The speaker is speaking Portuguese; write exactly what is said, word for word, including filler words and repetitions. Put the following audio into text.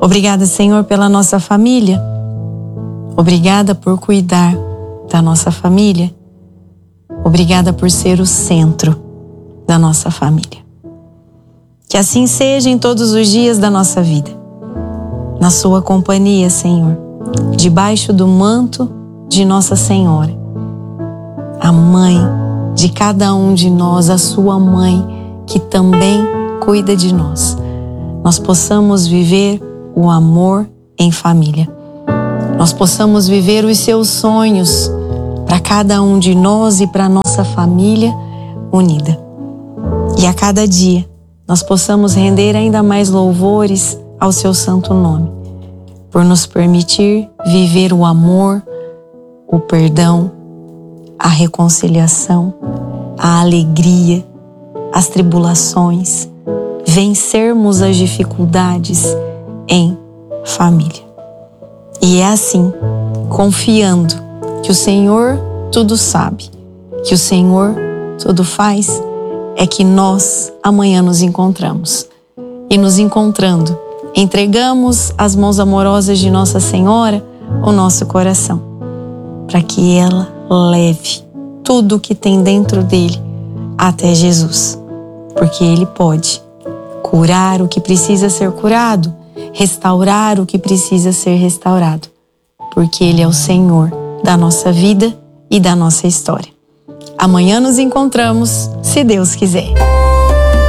Obrigada, Senhor, pela nossa família. Obrigada por cuidar da nossa família. Obrigada por ser o centro da nossa família. Que assim seja em todos os dias da nossa vida. Na sua companhia, Senhor, debaixo do manto de Nossa Senhora, a mãe de cada um de nós, a sua mãe, que também cuida de nós. Nós possamos viver o amor em família. Nós possamos viver os seus sonhos para cada um de nós e para nossa família unida. E a cada dia nós possamos render ainda mais louvores ao seu santo nome, por nos permitir viver o amor, o perdão, a reconciliação, a alegria, as tribulações, vencermos as dificuldades em família. E é assim, confiando que o Senhor tudo sabe, que o Senhor tudo faz, é que nós amanhã nos encontramos. E nos encontrando, entregamos às mãos amorosas de Nossa Senhora o nosso coração, para que ela leve tudo o que tem dentro dele até Jesus, porque Ele pode curar o que precisa ser curado, restaurar o que precisa ser restaurado, porque Ele é o Senhor da nossa vida e da nossa história. Amanhã nos encontramos, se Deus quiser.